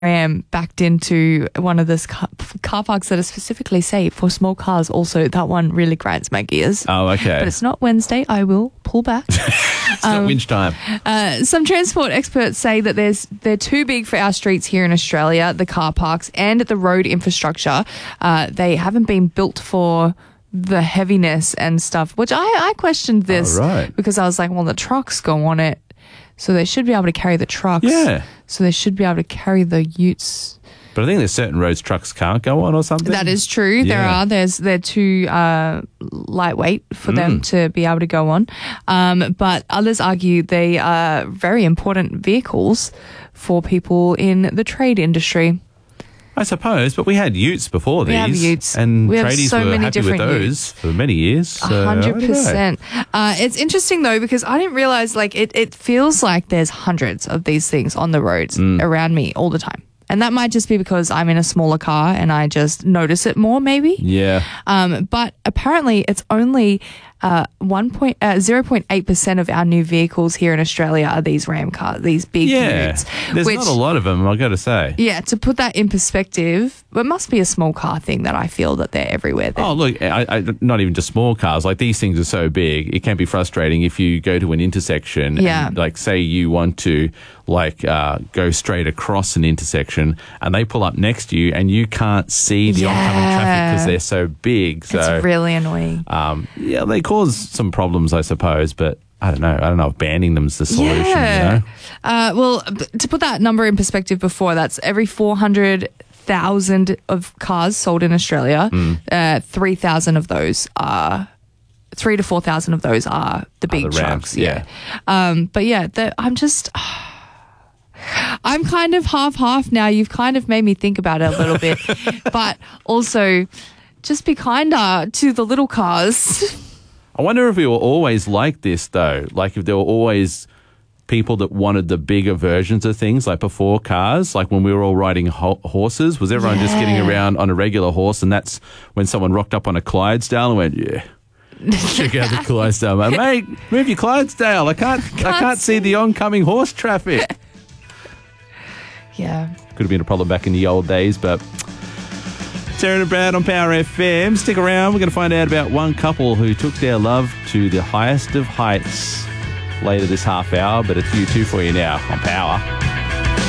am backed into one of those car parks that are specifically safe for small cars. Also, that one really grinds my gears. Oh, okay. But it's not Wednesday. I will pull back. It's not winch time. Some transport experts say that they're too big for our streets here in Australia, the car parks and the road infrastructure. They haven't been built for the heaviness and stuff, which I questioned this because I was like, well, the trucks go on it. So they should be able to carry the trucks. Yeah. So they should be able to carry the utes. But I think there's certain roads trucks can't go on or something. That is true. Yeah. They're too lightweight for them to be able to go on. But others argue they are very important vehicles for people in the trade industry. I suppose, but we had utes before these. We have utes. And we have tradies so were many happy with different those utes. for many years. So 100%. It's interesting though, because I didn't realize it feels like there's hundreds of these things on the roads around me all the time. And that might just be because I'm in a smaller car and I just notice it more maybe. Yeah. But apparently it's only 0.8% of our new vehicles here in Australia are these Ram cars, these big utes. There's not a lot of them, I've got to say. Yeah, to put that in perspective, it must be a small car thing that I feel that they're everywhere there. Oh, look, not even just small cars. Like, these things are so big, it can be frustrating if you go to an intersection and, like, say you want to, like, go straight across an intersection and they pull up next to you and you can't see the oncoming traffic because they're so big. So it's really annoying. Yeah, they cause some problems, I suppose, but I don't know if banning them is the solution, you know? Well, to put that number in perspective before, that's every 400,000 of cars sold in Australia, 3,000 of those are... 3,000 to 4,000 of those are the big trucks. Yeah. But yeah, I'm kind of half now. You've kind of made me think about it a little bit, but also just be kinder to the little cars. I wonder if we were always like this, though. Like, if there were always people that wanted the bigger versions of things, like before cars, like when we were all riding horses, was everyone just getting around on a regular horse, and that's when someone rocked up on a Clydesdale and went, yeah, check out the Clydesdale, mate. Move your Clydesdale. I can't see the oncoming horse traffic. Yeah. Could have been a problem back in the old days, but... Sarah and Brad on Power FM. Stick around. We're going to find out about one couple who took their love to the highest of heights later this half hour, but it's U2 for you now on Power.